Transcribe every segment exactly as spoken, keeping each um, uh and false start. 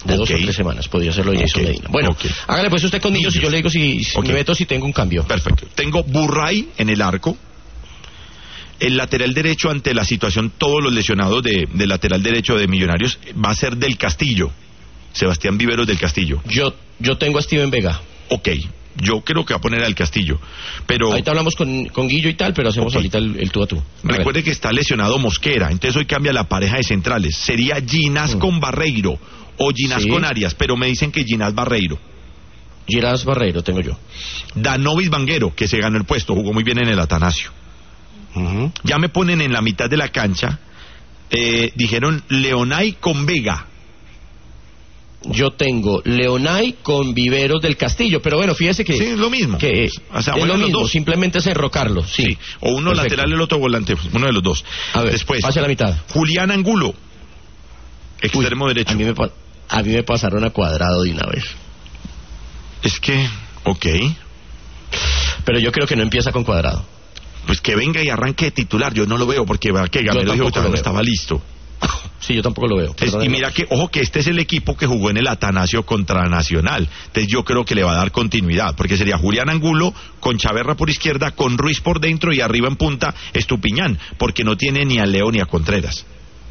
de okay. dos o tres semanas. Podría hacerlo Jason okay. Medina. Bueno, okay. hágale pues usted con Millos y yo le digo si, si okay. me meto si tengo un cambio. Perfecto. Tengo Burray en el arco. El lateral derecho, ante la situación, todos los lesionados de, de lateral derecho de Millonarios, va a ser Del Castillo. Sebastián Viveros del Castillo. Yo yo tengo a Steven Vega. Ok, yo creo que va a poner al Castillo. Pero ahorita hablamos con, con Guillo y tal, pero hacemos okay. ahorita el, el tú a tú. A Recuerde ver. que está lesionado Mosquera, entonces hoy cambia la pareja de centrales. Sería Ginás mm. con Barreiro o Ginás sí. con Arias, pero me dicen que Ginás Barreiro. Ginás Barreiro tengo yo. Danovis Vanguero, que se ganó el puesto, jugó muy bien en el Atanasio. Uh-huh. Ya me ponen en la mitad de la cancha, eh, dijeron Leonay con Vega. Yo tengo Leonay con Viveros del Castillo, pero bueno, fíjese que sí, es lo mismo, que o sea, es lo mismo, dos. simplemente es enrocarlo, sí. sí. O uno Perfecto. lateral, el otro volante, uno de los dos. A ver, después pase a la mitad. Julián Angulo, extremo Uy, derecho. A mí, me, a mí me pasaron a Cuadrado de una vez. Es que, ok. Pero yo creo que no empieza con Cuadrado. Pues que venga y arranque de titular, yo no lo veo porque que Gamero dijo que no estaba listo. Sí, yo tampoco lo veo. Es, y mira que, ojo, que este es el equipo que jugó en el Atanasio contra Nacional. Entonces yo creo que le va a dar continuidad, porque sería Julián Angulo con Chaverra por izquierda, con Ruiz por dentro y arriba en punta Estupiñán, porque no tiene ni a Leo ni a Contreras.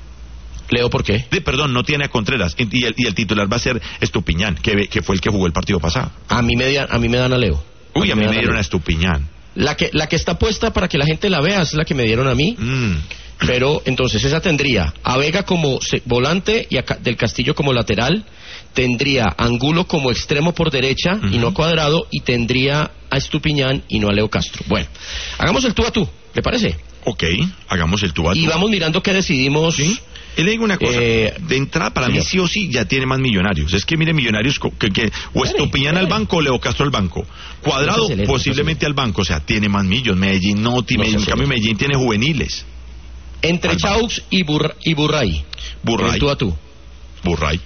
¿Leo por qué? De, perdón, no tiene a Contreras, y el, y el titular va a ser Estupiñán, que, que fue el que jugó el partido pasado. A mí me, a mí me dan a Leo. A Uy, a mí me, me dieron a, a Estupiñán. La que, la que está puesta para que la gente la vea es la que me dieron a mí. Mm. Pero entonces esa tendría a Vega como volante y a Del Castillo como lateral, tendría a Angulo como extremo por derecha uh-huh. y no a Cuadrado, y tendría a Estupiñán y no a Leo Castro. Bueno, hagamos el tú a tú, ¿le parece? Ok, hagamos el tú a tú. Y vamos mirando qué decidimos. ¿Sí? Y le digo una cosa, eh, de entrada para señor. mí sí o sí ya tiene más Millonarios. Es que mire, Millonarios que, que o Estupiñán al banco o Leo Castro al banco. Cuadrado excelente, posiblemente al banco, o sea, tiene más millos. Medellín no, tiene, no en cambio Medellín tiene juveniles. Entre Chaux y, Bur y Burray. Burray. Tú a tú. Burray.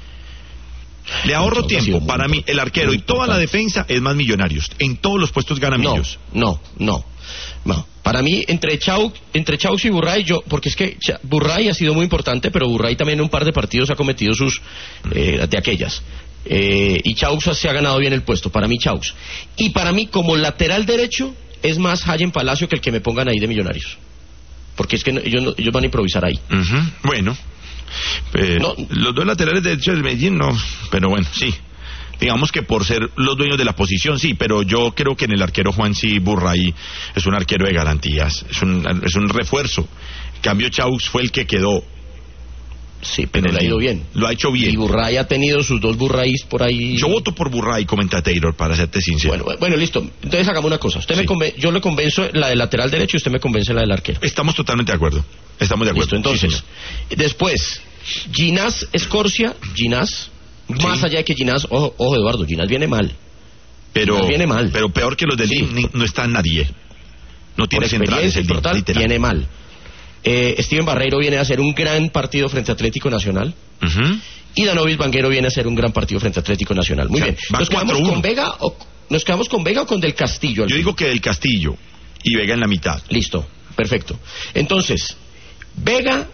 Le ahorro tiempo. Para mí, el arquero y toda la defensa es más Millonarios. En todos los puestos gana millos. No, no, no. Para mí, entre Chaux, entre Chaux y Burray, yo, porque es que Burray ha sido muy importante, pero Burray también en un par de partidos ha cometido sus, eh, de aquellas. Eh, y Chaux se ha ganado bien el puesto. Para mí, Chaux. Y para mí, como lateral derecho, es más Hayen Palacio que el que me pongan ahí de Millonarios. Porque es que no, ellos, no, ellos van a improvisar ahí. Uh-huh. Bueno, eh, no, los dos laterales derechos del Medellín no, pero bueno, sí. Digamos que por ser los dueños de la posición, sí, pero yo creo que en el arquero Juan sí Burray es un arquero de garantías, es un, es un refuerzo. En cambio Chaux fue el que quedó. Sí, pero le ha ido bien. Lo ha hecho bien. Y Burray ha tenido sus dos Burrays por ahí. Yo voto por Burray, comenta Taylor, para serte sincero. Bueno, bueno, listo. Entonces hagamos una cosa. Usted sí. me conven... Yo le convenzo la del lateral derecho y usted me convence la del arquero. Estamos totalmente de acuerdo. Estamos de acuerdo. Listo, entonces, sí, después, Ginás Escorcia, Ginás, sí. más allá de que Ginás, ojo, ojo Eduardo, Ginás viene mal. Pero, Ginás viene mal. Pero peor que los del sí. I M, no está nadie. No tiene centrales. El total viene mal. Eh, Steven Barreiro viene a hacer un gran partido frente a Atlético Nacional. Uh-huh. Y Danovis Vanguero viene a hacer un gran partido frente a Atlético Nacional. Muy o sea, bien. ¿Nos quedamos con Vega o nos quedamos con Vega o con Del Castillo? Yo digo que Del Castillo y Vega en la mitad. Listo, perfecto. Entonces, Vega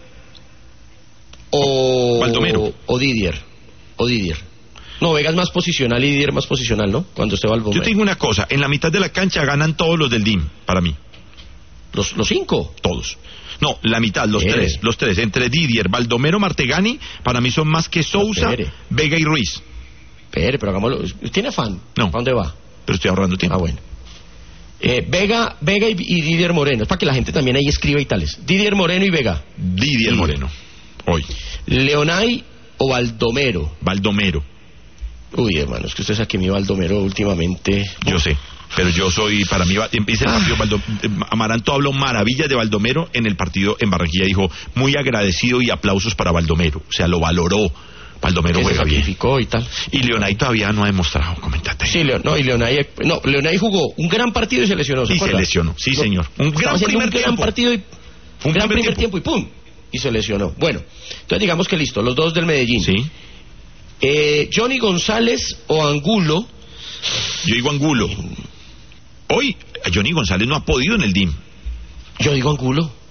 o Baldomero o Didier o Didier. No, Vega es más posicional y Didier más posicional, ¿no? Cuando esté Baldomero. Yo te digo una cosa, en la mitad de la cancha ganan todos los del D I M, para mí. Los los cinco, todos. No, la mitad, los Pere. tres, los tres, entre Didier, Baldomero, Martegani, para mí son más que Sousa, Pere. Vega y Ruiz. Pere, pero hagámoslo. ¿Tiene afán? No. ¿A dónde va? Pero estoy ahorrando tiempo. Ah, bueno. Eh, Vega, Vega y, y Didier Moreno, es para que la gente también ahí escriba y tales. Didier Moreno y Vega. Didier, Didier. Moreno, hoy. Leonay o Baldomero. Baldomero. Uy, hermano, es que usted sabe que mi Baldomero últimamente. Yo sé. Pero yo soy, para mí, empieza el partido, Baldo, Amaranto habló maravillas de Baldomero en el partido en Barranquilla, dijo, muy agradecido y aplausos para Baldomero, o sea, lo valoró, Baldomero juega bien. Y tal. Y Leonay todavía no ha demostrado, comentate. Sí, Leo, no, y Leonay, no, Leonay jugó un gran partido y se lesionó, ¿se Y se lesionó, sí señor. Un gran primer un tiempo. gran partido y, un gran primer tiempo. tiempo y pum, y se lesionó. Bueno, entonces digamos que listo, los dos del Medellín. Sí. Eh, Johnny González o Angulo. Yo digo Angulo. Hoy, Johnny González no ha podido en el D I M. Yo digo Angulo.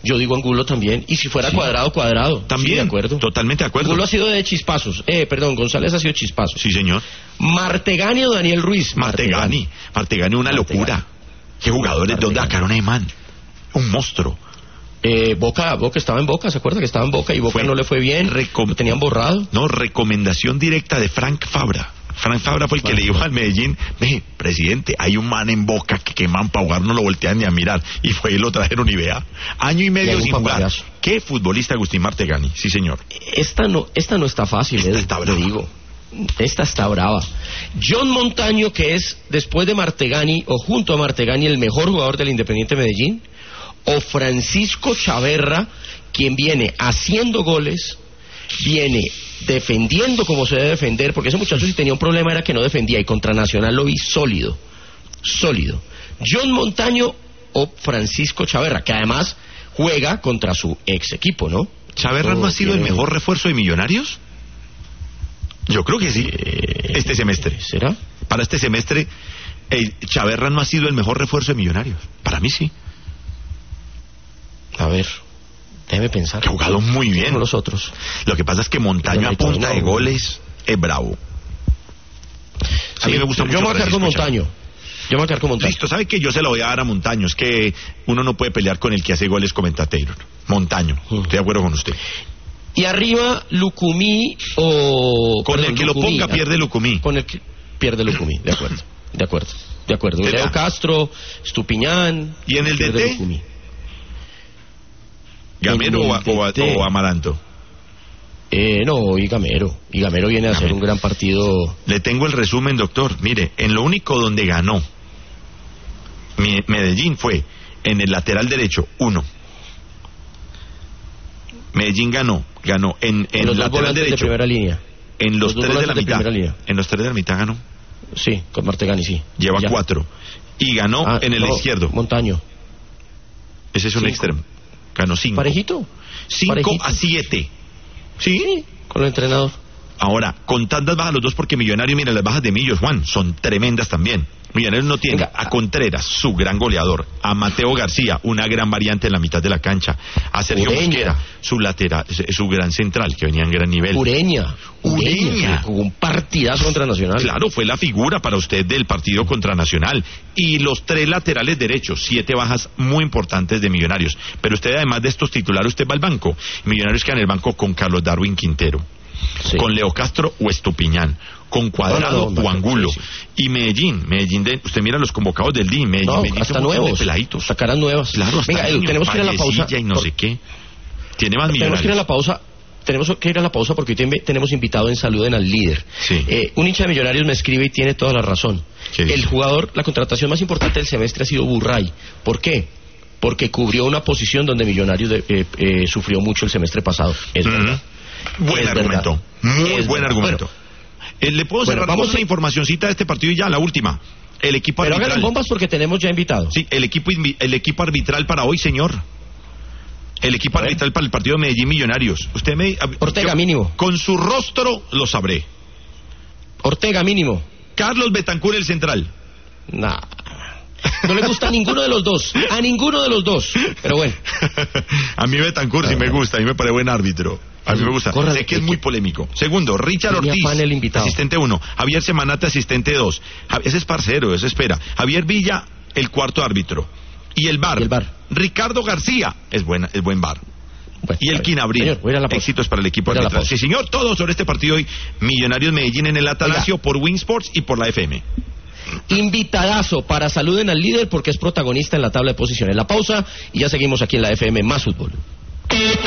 Yo digo Angulo también. Y si fuera sí. Cuadrado, Cuadrado. También, sí, de acuerdo. Totalmente de acuerdo. Angulo ha sido de chispazos. Eh, perdón, González ha sido chispazos. Sí, señor. Martegani o Daniel Ruiz. Martegani. Martegani, una Martegani. Locura. Qué jugadores, ¿de dónde sacaron a Neymar? Un monstruo. Eh, Boca, Boca estaba en Boca, ¿se acuerda que estaba en Boca y Boca fue no le fue bien? Recom... Lo tenían borrado. No, recomendación directa de Frank Fabra. Frank Fabra fue el que bueno, le dijo al Medellín, ve, presidente, hay un man en Boca que queman para jugar, no lo voltean ni a mirar. Y fue y lo trajeron y vea. Año y medio y sin jugar. Papayazo. ¿Qué futbolista Agustín Martegani? Sí, señor. Esta no, esta no está fácil, esta eh, está te digo. Esta está brava. John Montaño, que es, después de Martegani, o junto a Martegani, el mejor jugador del Independiente Medellín, o Francisco Chaverra, quien viene haciendo goles, viene defendiendo como se debe defender, porque ese muchacho si tenía un problema era que no defendía, y contra Nacional lo vi sólido, sólido. John Montaño o Francisco Chaverra, que además juega contra su ex equipo, ¿no? ¿Chaverra no ha sido el mejor refuerzo de Millonarios? Yo creo que sí, eh, este semestre. ¿Será? Para este semestre, eh, Chaverra no ha sido el mejor refuerzo de Millonarios. Para mí sí. A ver, déjeme pensar. Que ha jugado muy bien. Con los otros. Lo que pasa es que Montaño a punta de goles es bravo. A sí, mí me gusta mucho. Yo me voy a quedar con Montaño. Yo me voy a quedar con Montaño. Listo, ¿sabe qué? Yo se lo voy a dar a Montaño. Es que uno no puede pelear con el que hace goles como Taylor. Montaño. Uh-huh. Estoy de acuerdo con usted. Y arriba, Lucumí o... Con perdón, el que Lucumí, lo ponga pierde Lucumí. Con el que pierde Lucumí, de acuerdo. De acuerdo. De acuerdo. Leo Castro, Estupiñán... ¿Y en el D T? Lucumí. ¿Gamero o, o, o Amaranto? Eh, no, y Gamero. Y Gamero viene a hacer un gran partido. Le tengo el resumen, doctor. Mire, en lo único donde ganó Medellín fue en el lateral derecho, uno. Medellín ganó, ganó en, en, en el lateral derecho. De primera línea. En los, los tres de la mitad. De en los tres de la mitad ganó. Sí, con Martegani, sí. Lleva ya. cuatro. Y ganó ah, en el no, izquierdo. Montaño. Ese es un cinco. extremo. Ganó cinco. ¿Parejito? Cinco Parejito. a siete. ¿Sí? sí. Con el entrenador. Ahora, con tantas bajas los dos, porque Millonarios, mira, las bajas de Millos, Juan, son tremendas también. Millonarios no tiene Venga. a Contreras, su gran goleador, a Mateo García, una gran variante en la mitad de la cancha, a Sergio Ureña. Mosquera, su lateral, su gran central, que venía en gran nivel. Ureña. Ureña. Ureña. Jugó un partidazo contra Nacional. Claro, fue la figura para usted del partido contra Nacional. Y los tres laterales derechos, siete bajas muy importantes de Millonarios. Pero usted, además de estos titulares, usted va al banco. Millonarios queda en el banco con Carlos Darwin Quintero. Sí. Con Leo Castro o Estupiñán, con Cuadrado no, no, o Angulo, sí, sí. y Medellín, Medellín de, usted mira los convocados del D I, Medellín, no, Medellín hasta nuevos, peladitos, sacarán nuevas. Claro, hasta Venga, Edu, tenemos que ir a la pausa y no sé qué. Tiene más Millonarios. Tenemos que ir a la pausa. Tenemos que ir a la pausa porque hoy tenemos invitado en Saluden al líder. Sí. Eh, un hincha de Millonarios me escribe y tiene toda la razón. El jugador, la contratación más importante del semestre ha sido Burray. ¿Por qué? Porque cubrió una posición donde Millonarios de, eh, eh, sufrió mucho el semestre pasado. Es mm-hmm. verdad. Buen es argumento, verdad. muy es buen verdad. argumento. Bueno, eh, ¿Le puedo cerrar bueno, vamos una informacioncita de este partido y ya, la última? El equipo Pero arbitral. hagan bombas porque tenemos ya invitados. Sí, el equipo, el equipo arbitral para hoy, señor. El equipo arbitral para el partido de Medellín Millonarios. Usted me... Ortega, yo, mínimo. Con su rostro lo sabré. Ortega, mínimo. Carlos Betancur, el central. Nah. No le gusta a ninguno de los dos. A ninguno de los dos. Pero bueno. A mí Betancur sí me gusta. A mí me parece buen árbitro. A mí me gusta. Corre, sé que es muy polémico. Segundo, Richard Ortiz, asistente uno. Javier Semanate, asistente dos. Ese es parcero, ese espera. Javier Villa, el cuarto árbitro. Y el bar. Y el bar. Ricardo García, es, buena, es buen bar. Bueno, y el Quinabril. Éxitos para el equipo arbitral. Sí, señor, todo sobre este partido hoy. Millonarios Medellín en el Atanasio. Oiga. Por Winsports y por la F M. Invitadazo para Saluden al líder porque es protagonista en la tabla de posiciones. La pausa y ya seguimos aquí en la F M Más Fútbol.